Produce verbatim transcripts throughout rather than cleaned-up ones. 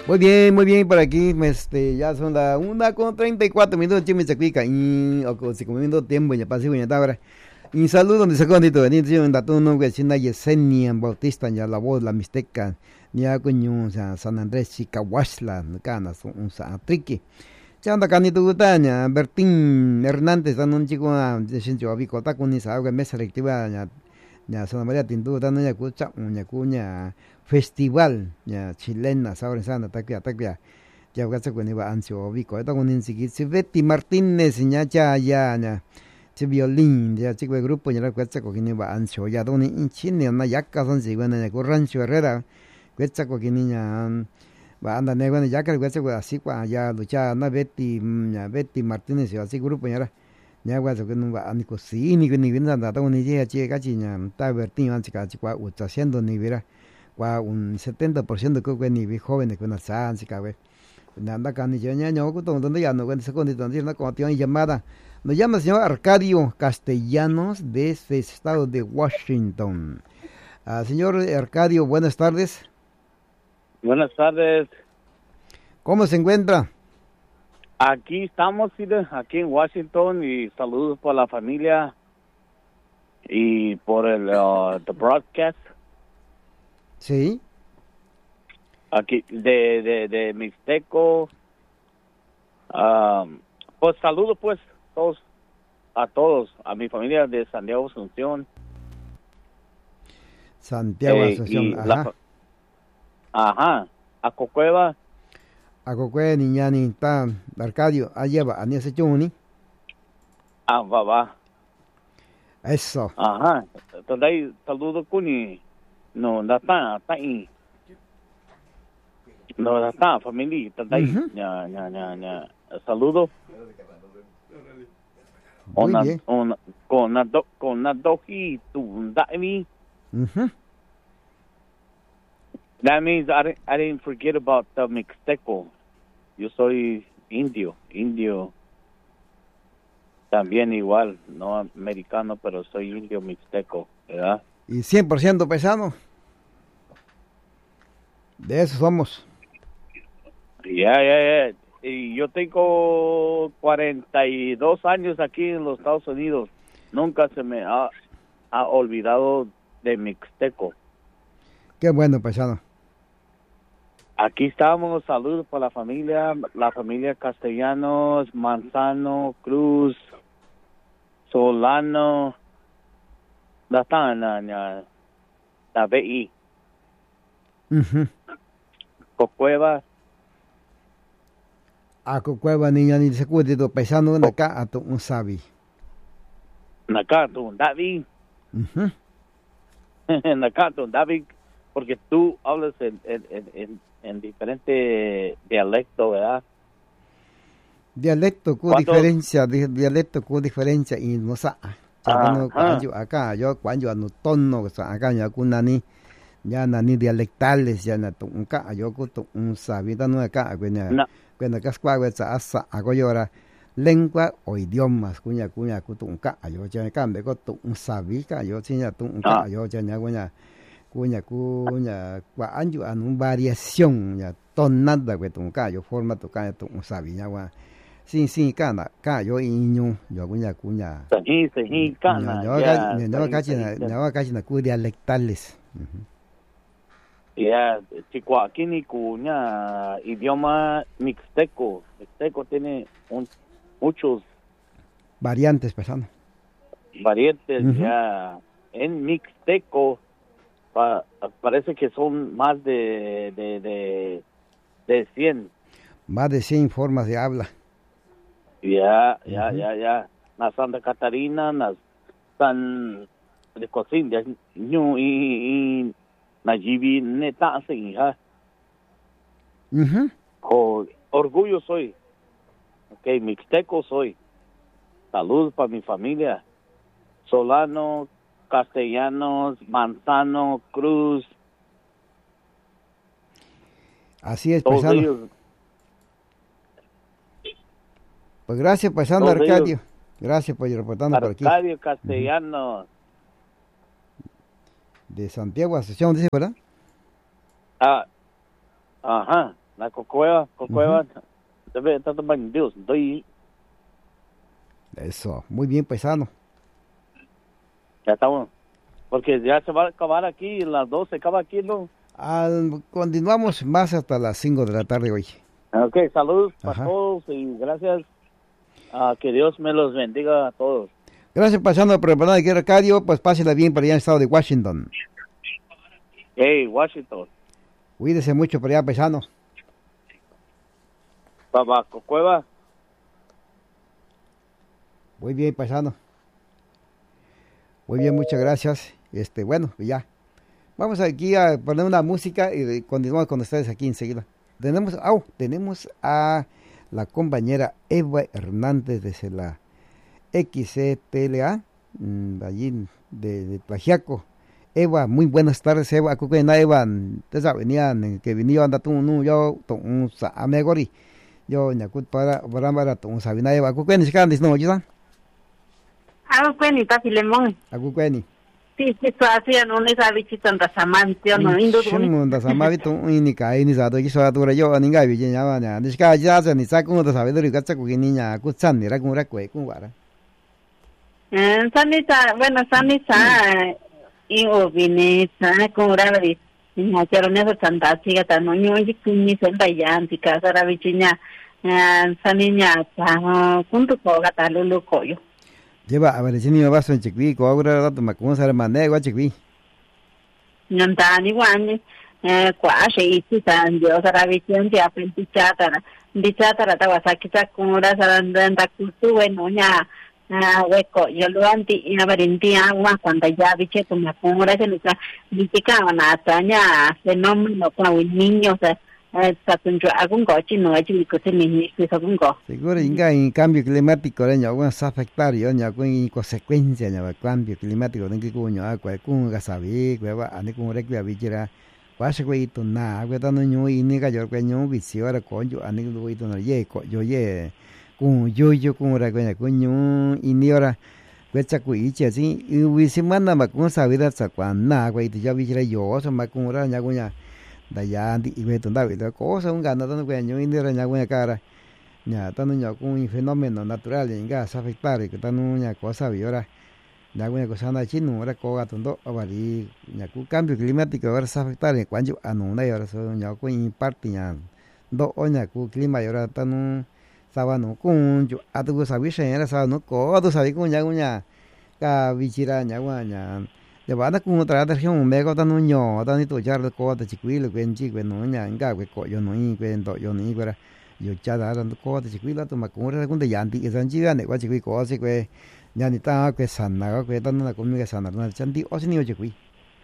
Muy bien, muy bien, por aquí, este, ya son las una con treinta y cuatro minutos, chimi se cuica, y, o con cinco minutos tiempo, ya pasé, ya ahora. Y saludo donde se condito, ni tío, en datuno, que si nadie Yesenia Bautista, ya la voz, la mixteca, ni a coño, o sea, San Andrés, Chicahuasla, canas, un sa triqui. Ya anda canito gutaña, Bertín Hernández, dan un chico, de Shincho Abico, taco, ni sa, que mesa selectiva, ya, ya, Santa María Tintu, dando ya cucha, una cuña, festival, ya, chilena, sabor sana, taquia, taquia. Ya gasa con iba ansio bico eta con insiki si Betty Martínez ya ya ya ya si violín ya chico de grupo ya la gasa con iba ansio ya doni inchine na yakka son si bueno ya Rancho Herrera gasa con niña va anda ne bueno ya que gasa con así kwa ya lucha na Betty ya Betty Martínez ya así grupo ya ya gasa con va aniko si ni ni vinda da ta ni ya che gachi ya ta Bertín anchi ka kwa uta haciendo ni vera kwa un setenta por ciento creo que ni vi jóvenes con esa anchi ka we Nanda canilla ñaño, donde ya no cuenta segundo donde una contiene llamada. Nos llama el señor Arcadio Castellanos desde el estado de Washington. Uh, señor Arcadio, buenas tardes. Buenas tardes. ¿Cómo se encuentra? Aquí estamos, aquí en Washington, y saludos por la familia y por el uh, the broadcast. Sí. Aquí de de de Mixteco. Um, pues saludos pues todos a todos, a mi familia de Santiago Asunción. Santiago eh, Asunción, ajá. La, ajá, a Cocueva. A Cocueva niñani está Arcadio, allá va, a ni ese chuni. Ah, va, va. Eso. Ajá, entonces saludos kuni. No, no está, está ahí. No, está, familia, uh-huh. ya, ya, ya, ya. Saludo. Muy ona, bien. Ona, con la do, con la doji tu daimi. Uh-huh. That means I, I didn't forget about the Mixteco. Yo soy indio, indio. También igual, no americano, pero soy indio mixteco, ¿verdad? Y cien por ciento paisano. De eso somos. Ya, ya, ya. Y yo tengo cuarenta y dos años aquí en los Estados Unidos. Nunca se me ha, ha olvidado de Mixteco. Qué bueno, paisano. Aquí estamos, saludos para la familia, la familia Castellanos, Manzano, Cruz, Solano, la la, la, la B I. Uh-huh. Cocueva. A Cocueva niña ni se cuide tu paisano en acá a tu un sabi. Acá tu un David. Uh-huh. En acá tu un David, porque tú hablas en, en, en, en diferente dialecto, ¿verdad? Dialecto con diferencia, dialecto con diferencia y no sa. Acá yo cuando no tono acá ya con nani ya nani dialectales ya na tu un ca yo con tu un sabi no acá cuando cuando acá cuando esa asa hago yo ahora lengua o idiomas cuña cuña con tu un ca yo ya cambio con tu un sabi ca yo chiña tu un ca yo ya cuña cuña cuña cua anju an un variación ya tonada que tu un ca yo forma tu ca tu un sabi ya gua sí sí cana ca yo iñu yo cuña cuña sí sí cana yo acá yo acá china yo acá china cu dialectales. Ya, chico, aquí ni cuña idioma mixteco. Mixteco tiene un, muchos variantes, pasando. Variantes, uh-huh. Ya. En mixteco pa, parece que son más de de de de cien. Más de cien formas de habla. Ya, ya, uh-huh. ya, ya. Na Santa Catarina, na San de cocina, ñu y Nayibi neta hace hija. Uh-huh. Oh, orgullo soy. Okay, mixteco soy. Salud para mi familia. Solano, Castellanos, Manzano, Cruz. Así es, paisano. Ellos. Pues gracias, paisano Arcadio. Ellos. Gracias por reportando por aquí. Arcadio Castellanos. Uh-huh. De Santiago Asunción, dice, ¿verdad? Ah, ajá. la cocueva, cocueva, debe estar tomando Dios, doy. Eso, muy bien, paisano. Ya estamos, porque ya se va a acabar aquí, las dos se acaba aquí, ¿no? Al, continuamos más hasta las cinco de la tarde hoy. Ok, saludos Ajá. para todos y gracias, uh, que Dios me los bendiga a todos. Gracias, paisano, por el programa de Guerra Radio, pues pásela bien para allá en el estado de Washington. Hey, Washington. Cuídese mucho por allá, paisano. Papá, cocueva. Muy bien, paisano. Muy bien, muchas gracias. Este, bueno, ya. Vamos aquí a poner una música y continuamos con ustedes aquí enseguida. Tenemos, oh, tenemos a la compañera Eva Hernández desde la X C P L A, mmm, allí de, de Tlaxiaco. Eva, muy buenas tardes, Eva. Cucuena Eva, te sabes, venían que venía anda tú no yo un amegori. Yo ñacut para para para tu sabina Eva. Cucuena si candes no, ¿ya? Ah, cueni ta Filemón. Cucueni. Sí, sí, tú hacías no ne sabe si tanta samantio no indo tú. Shimunda samavi tu ini kai ni sato ki so tu yo ni ngai bi nya ba nya. Ni ska ja sa ni sa ku to sabe do ka sa ku ni nya ku san ni ra ku ra kwe ku wa ra. Eh, sanita, bueno, sanita y ovine, sa ku ra ri. Ni ha chero ne so tanta siga ta no nyo ji ku ni sen bai yan ti ka sa ra bi nya. Eh, saninya sa kun tu ko ga ta lu lu ko yo. Lleva a ver si ni me vas en chiqui, co ahora rato me como sale mané, gua chiqui. Nanta ni wan eh kwa she iti tan yo sara vision ti apenti chata na di chata ra ta wasa kita kura sara ndanta kusu we no nya na we ko yo lo anti ina barinti agua cuando ya biche tu me kura se nika ditika na tanya fenomeno kwa niños sa tunjo agun go chino aji ko se ni se agun go. Seguro inga en cambio climático le nya va afectar yo nya con consecuencia nya va cambio climático den que coño agua con ga sabi que va ani con re que bichira va se que to na agua tan no y ni ga yo que no vicio ahora coño ani lo y to na ye co yo ye con yo yo con ra que coño y ni ahora que cha ku y che así y vi semana ma con saber sa cuan na agua y ya bichira yo so ma con ra nya coña da ya di y veto da vida cosa un gana tanto que ño indira ña buena cara ña tanto ña con un fenómeno natural en gas afectar que tanto ña cosa vi ahora ña buena cosa na chino ahora coga tondo abari ña cu cambio climático ahora se afectar en cuanto a no na ahora so ña con impacto ña do oña cu clima ahora tanto sabano con yo a tu sabi se era sabano co tu sabi con ña ña ka bichira ña ña de banda con otra región me go tan ño tan to jar ko ta chiquilo que chi que no nya nga que ko yo no y que do yo ni que yo cha da ran ko ta chiquilo to ma con re con de yan ti que san chi ne ko chi ko se que nya ni ta que san na que tan na con mi que san na chan ti o si ni chi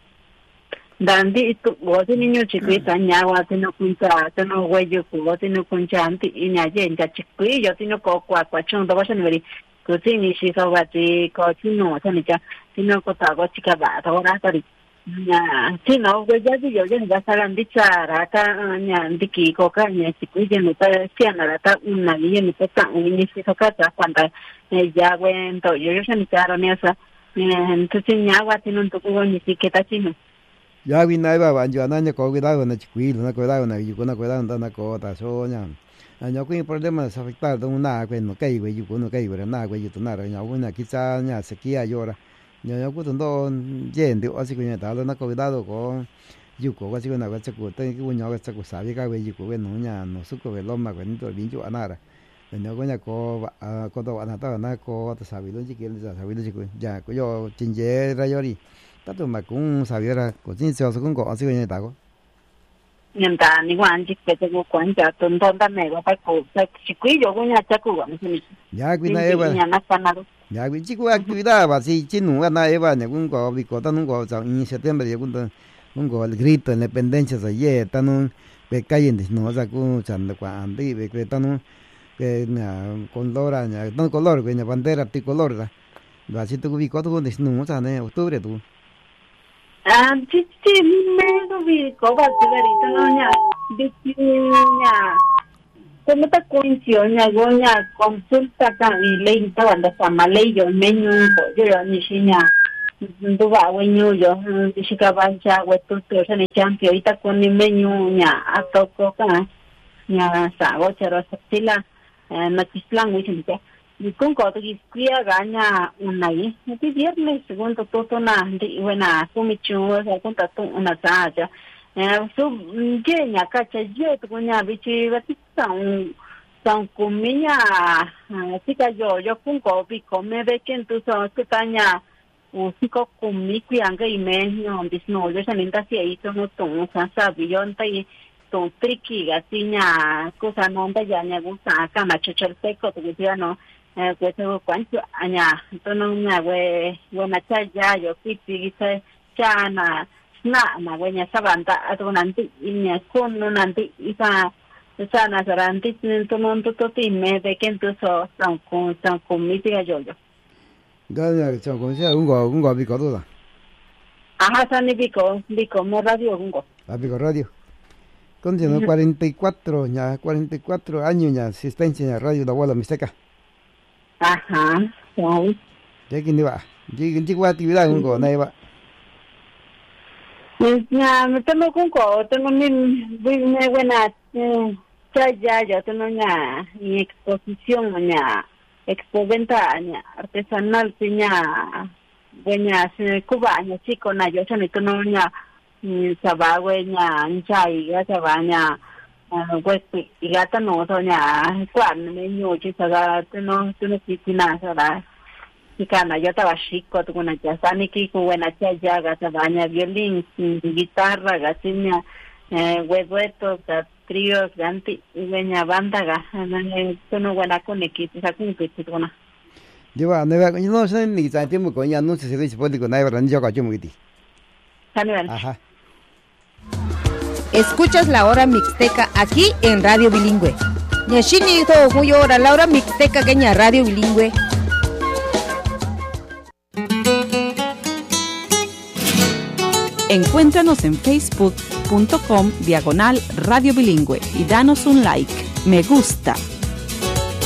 Dandi itu wo ti niño chiqui ta nya wa ti no kuncha ta no we yo ku ti no kuncha anti y nya je nya chiqui yo ti no ko kwa kwa chung do ba san veri ko ti ni si so ba ti ko ti no ta ni cha ti no ko ta ko chica ba ta ora ta ri nya ti no we ya ti yo je ga sa ran di cha ra ta nya di ki ko ka nya chiqui je no ta sia na ra ta una ni ni ta ta ni si so ka ta cuando ya we to yo yo san cha ro ne sa tu ti nya wa ti no to ko ni si que ta chi no ya vi na ba ban yo na nya ko que da na chiquilo na ko da na yu ko na ko da na ko ta so nya nya ko problema se afectar de una que no kai we yu ko no kai we na we yu to na ra nya una quizá nya sequía llora nya nya ko tondo yende así que nya ta lo na ko da ko yu ko así que na ko ko te que nya ko ko sabe ka we yu ko we no nya no su ko we lo ma ko ni to bin ju anara nya ko nya ko ko to ana ta na ko ta sabe lo ji que le sabe lo ji ko ya ko yo chin ye ra yo ri ta to ma kun sabe ra ko chin se so kun ko así que nya ta ko nhân ta ni quan chỉ cái cái quan trọng tuần tuần ta này có phải cổ phải chỉ quý rồi cũng nhà chắc cũng vậy thì ya quy na eva nhà nó san nào ya quy chỉ có actividad ba si chinu na eva ne kun ko bi ko tan ko sa en septiembre ya kun kun ko el grito de independencia sa ye tan pe calle no sa ku chan kwa andi be que tan que na color na no color que na bandera tricolor da ba si tu bi ko tu no sa ne octubre tu à chỉ chỉ mấy cái việc có bao nhiêu cái đó nó nhà đi nhà cái mấy cái quan trọng nhà của nhà consulta cái lên tao ăn được sama lấy rồi menu của rồi như thế nhà tôi bảo với nhau rồi thì cái ban cha với tôi tôi sẽ đi chăm kiểu ta con menu nhà à tôi có cái nhà xã hội chờ sắp là nó chỉ lang với chúng ta thì cũng có cái kia cả nhà này cái việc này segundo tôi tôi na đi về na cũng mình chưa rồi cũng tập trung na sao chứ số cái nhà cái chơi chơi tôi nhà bị chơi và tích sang sang cùng mình nhà thì cái giờ giờ cũng có bị có mấy cái chuyện tôi sao cái ta nhà o si có cùng mình cái anh cái mình nhưng mà nó giờ sang mình ta sẽ ý tôi nó tung sang sao bây giờ tay tung tricky cái gì nhà cô sang nó ta giờ nhà cũng sang cái mà chơi chơi cái có cái gì nó que tengo cuánto aña entonces una we buena chaya yo pipi que chana na na we nya sabanta ato nanti inya con no nanti isa isa na saranti to non to to me de que entonces son con son con mi tía yo yo gana son con sea un go un go bico toda ajá sani bico bico mo radio un go a bico radio continuo cuarenta y cuatro ya cuarenta y cuatro años ya asistencia en radio de abuela Mixteca. Ajá, sí. Ya que ni va, ya que va actividad un go, nadie va. Ya, me tengo un go, tengo mi muy buena, ya ya yo tengo ya mi exposición, ya expoventa, ya artesanal, ya buena, cubana, chico, na yo se me tengo ya sabagua, ya chai, ya sabanya. Pues y gata no soña cuando me ñoche saga no tú no quisinas ahora y cana yo estaba chico tú con ya sani que con buena chaya gata baña violín guitarra gatiña eh huevuetos tríos ganti y buena banda ga tú no buena con equipo sa con que tú no lleva no no sé ni sa tiempo con ya no se se puede con nada yo ka chumo kiti ajá. Escuchas la hora mixteca aquí en Radio Bilingüe. Nyashini to huyo hora la hora mixteca kenya Radio Bilingüe. Encuéntranos en facebook punto com diagonal Radio Bilingüe y danos un like, me gusta.